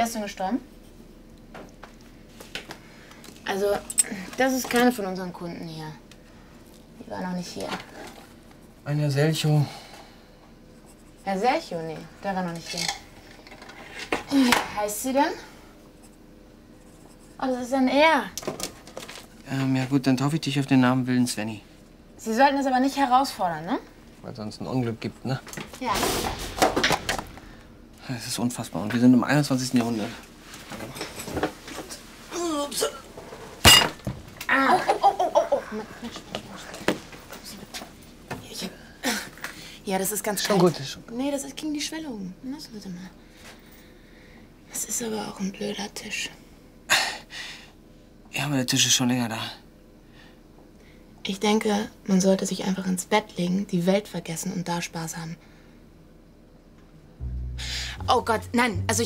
Wer ist denn gestorben? Also, das ist keine von unseren Kunden hier. Die war noch nicht hier. Ein Herr Selchow. Herr Sergio? Nee, der war noch nicht hier. Wie heißt sie denn? Oh, das ist ein Er. Ja gut, dann taufe ich dich auf den Namen Willen Svenny. Sie sollten es aber nicht herausfordern, ne? Weil sonst ein Unglück gibt, ne? Ja. Das ist unfassbar. Und wir sind im 21. Jahrhundert. Ups. Ah. Oh. Ja, das ist ganz Schon kalt. gut, schon gut. Nee, das ist gegen die Schwellung. Lass bitte mal. Das ist aber auch ein blöder Tisch. Ja, aber der Tisch ist schon länger da. Ich denke, man sollte sich einfach ins Bett legen, die Welt vergessen und da Spaß haben. Oh Gott, nein. Also